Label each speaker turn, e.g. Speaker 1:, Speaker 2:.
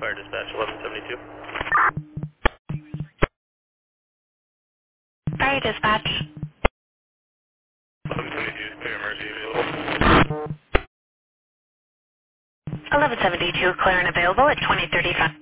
Speaker 1: Fire dispatch 1172.
Speaker 2: Fire dispatch.
Speaker 1: 1172, clear emergency available.
Speaker 2: 1172, clear and available at 2035.